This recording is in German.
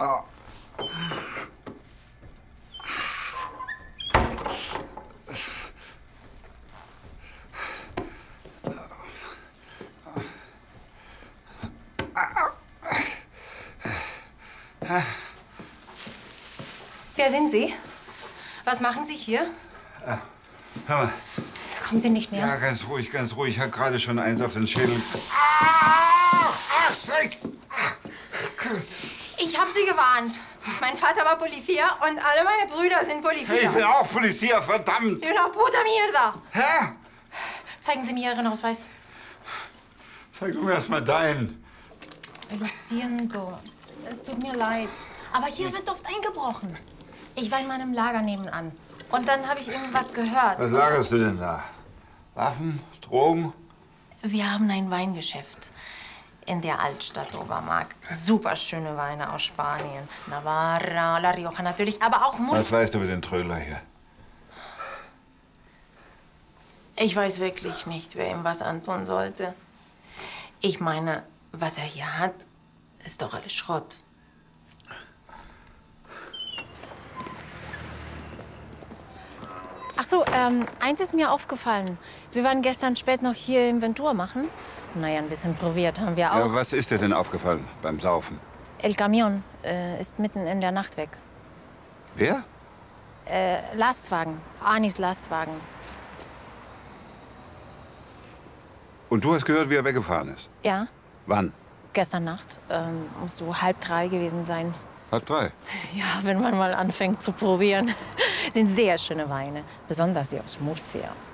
Wer sind Sie? Was machen Sie hier? Hör mal. Kommen Sie nicht näher. Ja, ganz ruhig, ganz ruhig. Ich habe gerade schon eins auf den Schädel. Scheiße! Ich habe Sie gewarnt. Mein Vater war Polizia und alle meine Brüder sind Polizia. Hey, ich bin auch Polizia, verdammt! Sie una puta mierda! Hä? Zeigen Sie mir Ihren Ausweis. Zeig du mir erst mal deinen. Lo siento. Es tut mir leid. Aber hier wird oft eingebrochen. Ich war in meinem Lager nebenan. Und dann habe ich irgendwas gehört. Was lagerst du denn da? Waffen? Drogen? Wir haben ein Weingeschäft in der Altstadt Obermarkt. Super schöne Weine aus Spanien. Navarra, La Rioja natürlich, aber auch Was weißt du über den Trödler hier? Ich weiß wirklich nicht, wer ihm was antun sollte. Ich meine, was er hier hat, ist doch alles Schrott. Ach so, eins ist mir aufgefallen. Wir waren gestern spät noch hier Inventur machen. Naja, ein bisschen probiert haben wir auch. Ja, was ist dir denn aufgefallen beim Saufen? El Camión ist mitten in der Nacht weg. Wer? Lastwagen. Anis Lastwagen. Und du hast gehört, wie er weggefahren ist? Ja, Wann? gestern Nacht. Muss so 2:30 gewesen sein. 2:30? Ja, wenn man mal anfängt zu probieren. Sind sehr schöne Weine. Besonders die aus Murcia.